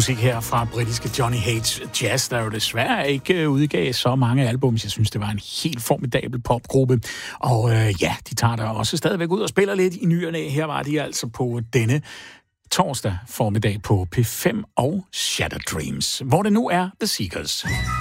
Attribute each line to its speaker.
Speaker 1: Musik her fra britiske Johnny Hates Jazz, der jo desværre ikke udgav så mange albums. Jeg synes, det var en helt formidabel popgruppe. Og ja, de tager der også stadigvæk ud og spiller lidt i ny og næ. Her var de altså på denne torsdag formiddag på P5 og Shattered Dreams, hvor det nu er The Seekers.